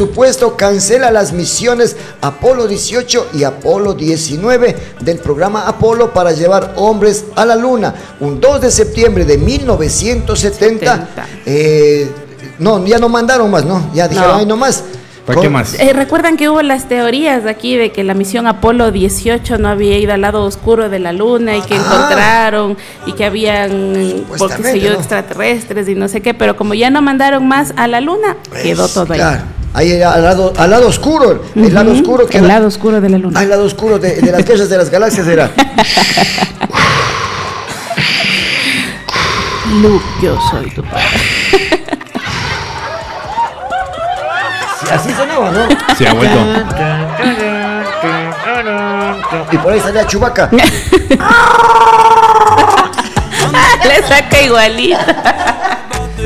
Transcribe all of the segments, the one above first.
presupuesto cancela las misiones Apolo 18 y Apolo 19 del programa Apolo para llevar hombres a la Luna. Un 2 de septiembre de 1970. No, ya no mandaron más, ¿no? Ya dijeron, ahí nomás. ¿Para qué más? Recuerdan que hubo las teorías aquí de que la misión Apolo 18 no había ido al lado oscuro de la Luna y que encontraron y que habían, porque se yo, extraterrestres y no sé qué, pero como ya no mandaron más a la Luna, quedó todo ahí. Ahí al lado oscuro, el lado oscuro que el lado oscuro de la Luna. Al lado oscuro de las guerras de las galaxias era. Luke, yo soy tu padre. Así sonaba, ¿no? Se ha vuelto. Y por ahí salía Chewbacca. Le saca igualita.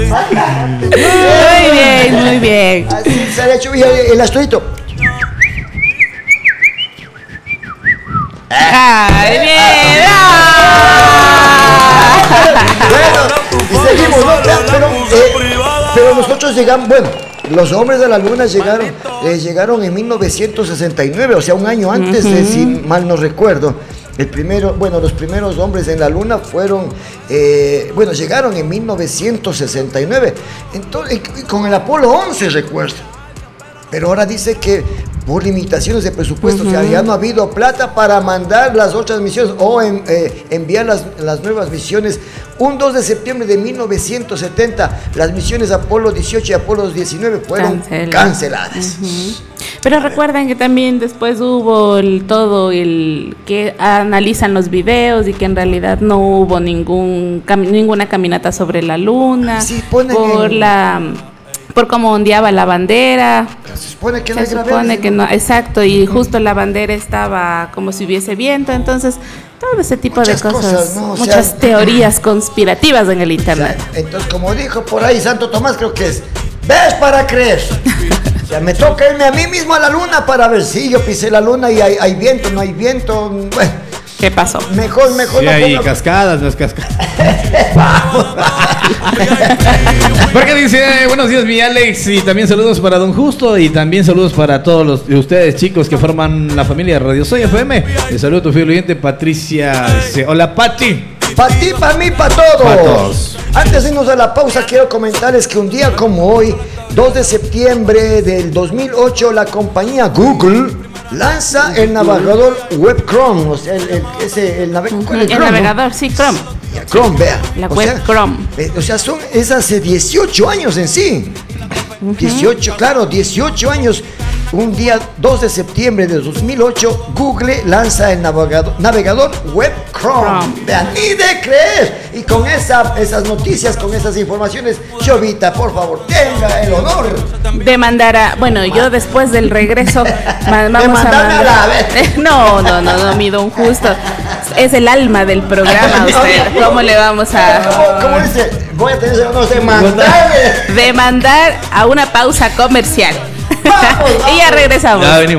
Muy bien, muy bien. Así salía Chewbacca y el astrito. ¡Ay, bien! Bueno, y seguimos, ¿no? Pero nosotros llegamos, bueno, los hombres de la Luna llegaron en 1969, o sea, un año antes, si mal no recuerdo. Los primeros hombres en la Luna llegaron en 1969. Entonces, con el Apolo 11, recuerdo. Pero ahora dice que por limitaciones de presupuesto, o sea, ya no ha habido plata para mandar las otras misiones o enviar las nuevas misiones. Un 2 de septiembre de 1970, las misiones Apolo 18 y Apolo 19 fueron canceladas. Pero recuerden que también después hubo todo el que analizan los videos y que en realidad no hubo ninguna caminata sobre la Luna, sí, por cómo ondeaba la bandera. Se supone que no, exacto, y justo la bandera estaba como si hubiese viento, entonces todo ese tipo de cosas, muchas teorías conspirativas en el internet. Entonces, como dijo por ahí Santo Tomás, creo que es, ves para creer. O sea, me toca irme a mí mismo a la Luna para ver si yo pisé la Luna y hay viento, no hay viento. Bueno, ¿qué pasó? Mejor sí, no hay cascadas, las cascadas. Porque dice, buenos días mi Alex, y también saludos para Don Justo y también saludos para todos ustedes chicos que forman la familia Radio Soy FM. Les saludo a tu fiel oyente Patricia. Dice, hola Pati. Para ti, para mí, para todos. Para todos. Antes de irnos a la pausa, quiero comentarles que un día como hoy, 2 de septiembre del 2008, la compañía Google lanza el navegador web Chrome, o sea, el navegador, sí, Chrome. Chrome, vea. La web Chrome. O sea, es hace 18 años en sí. 18 años. Un día 2 de septiembre de 2008, Google lanza el navegador web Chrome. Vean, ni de creer. Y con esas noticias, con esas informaciones, Chovita, por favor, tenga el honor de mandar a... Bueno, yo después del regreso vamos a mandar... No, mi Don Justo. Es el alma del programa, usted. ¿Cómo le vamos a...? ¿Cómo dice? Voy a tener el honor de mandarle. De mandar a una pausa comercial. Y ya regresamos.